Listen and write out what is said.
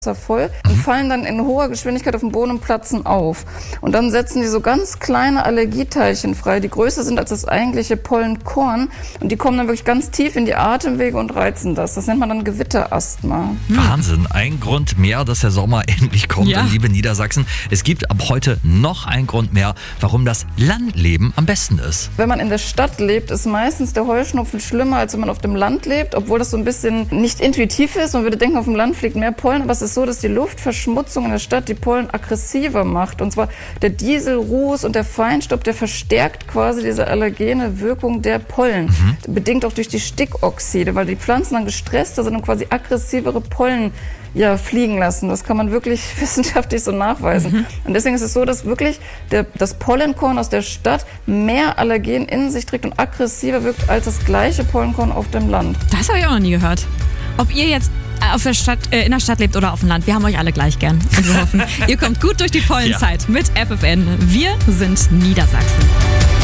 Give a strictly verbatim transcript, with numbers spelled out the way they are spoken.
voll und fallen dann in hoher Geschwindigkeit auf den Boden und platzen auf. Und dann setzen die so ganz kleine Allergieteilchen frei, die größer sind als das eigentliche Pollenkorn. Und die kommen dann wirklich ganz tief in die Atemwege und reizen das. Das nennt man dann Gewitterasthma. Hm. Wahnsinn. Ein Grund mehr, dass der Sommer endlich kommt, ja. Liebe Niedersachsen. Es gibt ab heute noch einen Grund mehr, warum das Landleben am besten ist. Wenn man in der Stadt lebt, ist meistens der Heuschnupfen schlimmer, als wenn man auf dem Land lebt, obwohl das so ein bisschen nicht intuitiv ist. Man würde denken, auf dem Land fliegt mehr Pollen, aber es ist so, dass die Luftverschmutzung in der Stadt die Pollen aggressiver macht. Und zwar der Dieselruß und der Feinstaub, der verstärkt quasi diese allergene Wirkung der Pollen. Mhm. Bedingt auch durch die Stickoxide, weil die Pflanzen dann gestresster sind und quasi aggressivere Pollen ja, fliegen lassen. Das kann man wirklich wissenschaftlich so nachweisen. Mhm. Und deswegen ist es so, dass wirklich der, das Pollenkorn aus der Stadt mehr Allergen in sich trägt und aggressiver wirkt als das gleiche Pollenkorn auf dem Land. Das habe ich auch noch nie gehört. Ob ihr jetzt auf der Stadt, äh, in der Stadt lebt oder auf dem Land, wir haben euch alle gleich gern. Und wir hoffen, ihr kommt gut durch die Pollenzeit ja. mit F F N. Wir sind Niedersachsen.